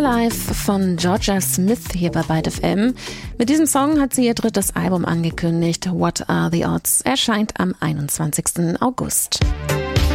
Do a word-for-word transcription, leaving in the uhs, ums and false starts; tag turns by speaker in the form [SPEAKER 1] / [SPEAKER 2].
[SPEAKER 1] Alive von Georgia Smith hier bei Byte F M. Mit diesem Song hat sie ihr drittes Album angekündigt. What Are the Odds erscheint am einundzwanzigsten August.